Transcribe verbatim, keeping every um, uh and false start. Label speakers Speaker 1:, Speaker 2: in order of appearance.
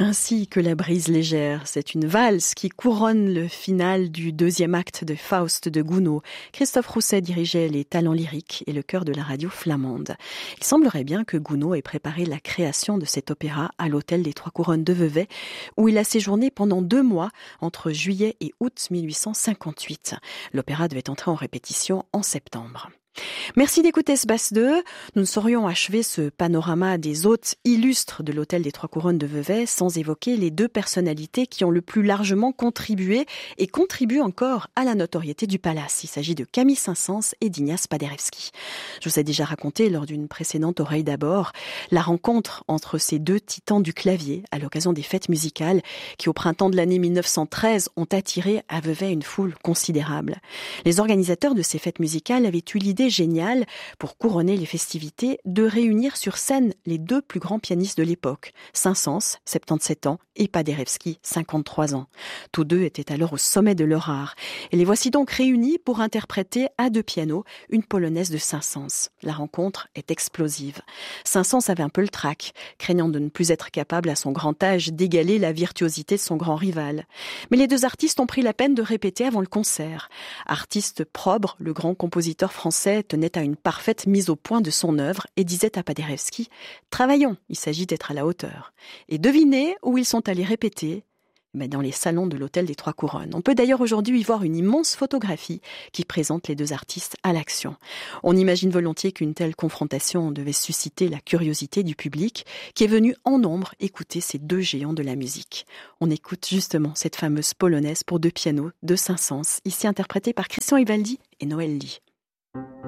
Speaker 1: Ainsi que la brise légère, c'est une valse qui couronne le final du deuxième acte de Faust de Gounod. Christophe Rousset dirigeait les talents lyriques et le chœur de la radio flamande. Il semblerait bien que Gounod ait préparé la création de cet opéra à l'hôtel des Trois Couronnes de Vevey, où il a séjourné pendant deux mois entre juillet et août mille huit cent cinquante-huit. L'opéra devait entrer en répétition en septembre. Merci d'écouter ce Basse deux. Nous ne saurions achever ce panorama des hôtes illustres de l'hôtel des Trois Couronnes de Vevey sans évoquer les deux personnalités qui ont le plus largement contribué et contribuent encore à la notoriété du palace. Il s'agit de Camille Saint-Saëns et d'Ignace Paderewski. Je vous ai déjà raconté lors d'une précédente Oreille d'abord la rencontre entre ces deux titans du clavier à l'occasion des fêtes musicales qui, au printemps de l'année mille neuf cent treize, ont attiré à Vevey une foule considérable. Les organisateurs de ces fêtes musicales avaient eu l'idée génial pour couronner les festivités de réunir sur scène les deux plus grands pianistes de l'époque, Saint-Saëns, soixante-dix-sept ans, et Paderewski, cinquante-trois ans. Tous deux étaient alors au sommet de leur art. Et les voici donc réunis pour interpréter à deux pianos une polonaise de Saint-Saëns. La rencontre est explosive. Saint-Saëns avait un peu le trac, craignant de ne plus être capable à son grand âge d'égaler la virtuosité de son grand rival. Mais les deux artistes ont pris la peine de répéter avant le concert. Artiste probre, le grand compositeur français tenait à une parfaite mise au point de son œuvre et disait à Paderewski « Travaillons, il s'agit d'être à la hauteur ». Et devinez où ils sont allés répéter ? Mais dans les salons de l'hôtel des Trois Couronnes. On peut d'ailleurs aujourd'hui y voir une immense photographie qui présente les deux artistes à l'action. On imagine volontiers qu'une telle confrontation devait susciter la curiosité du public qui est venu en nombre écouter ces deux géants de la musique. On écoute justement cette fameuse polonaise pour deux pianos de Saint-Saëns, ici interprétée par Christian Evaldi et Noël Lee.